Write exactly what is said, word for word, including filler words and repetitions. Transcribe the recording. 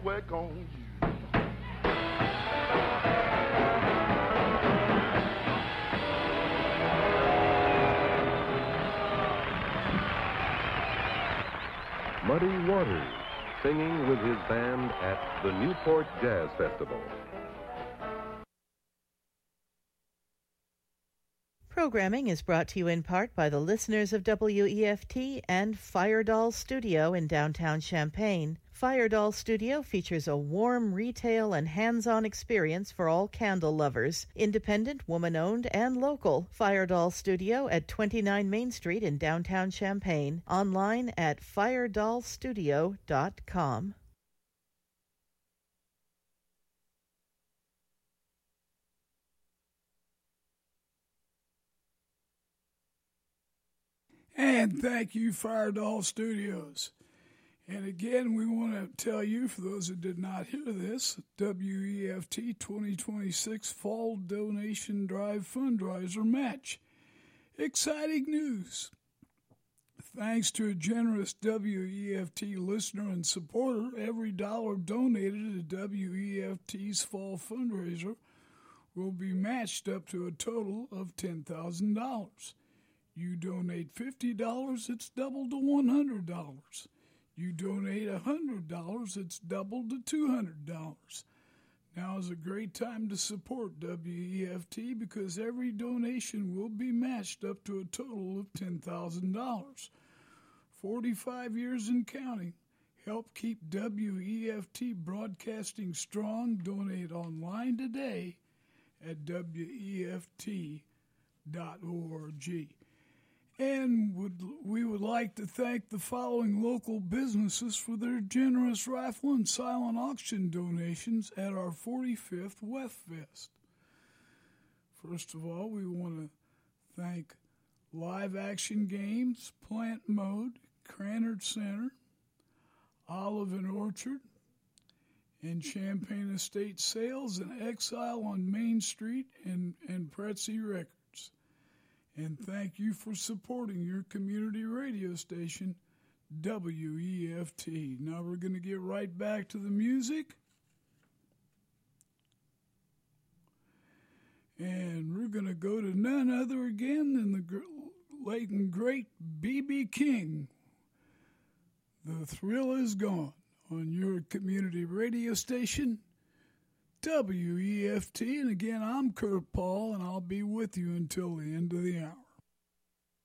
Work on you. Muddy Waters, singing with his band at the Newport Jazz Festival. Programming is brought to you in part by the listeners of W E F T and Firedoll Studio in downtown Champaign. Firedoll Studio features a warm retail and hands-on experience for all candle lovers. Independent, woman-owned, and local. Firedoll Studio at twenty-nine Main Street in downtown Champaign. Online at firedoll studio dot com. And thank you, Firedoll Studios. And again, we want to tell you, for those that did not hear this, W E F T twenty twenty-six Fall Donation Drive Fundraiser Match. Exciting news. Thanks to a generous W E F T listener and supporter, every dollar donated to W E F T's Fall Fundraiser will be matched up to a total of ten thousand dollars. You donate fifty dollars, it's doubled to one hundred dollars. You donate one hundred dollars, it's doubled to two hundred dollars. Now is a great time to support W E F T because every donation will be matched up to a total of ten thousand dollars. forty-five years and counting. Help keep W E F T broadcasting strong. Donate online today at W E F T dot org. And would, we would like to thank the following local businesses for their generous raffle and silent auction donations at our forty-fifth West Fest. First of all, we want to thank Live Action Games, Plant Mode, Cranard Center, Olive and Orchard, and Champaign Estate Sales and Exile on Main Street and, and Pretzi Records. And thank you for supporting your community radio station, W E F T. Now we're going to get right back to the music. And we're going to go to none other again than the late and great B B King. The Thrill Is Gone on your community radio station, W E F T. And again, I'm Kurt Paul, and I'll be with you until the end of the hour.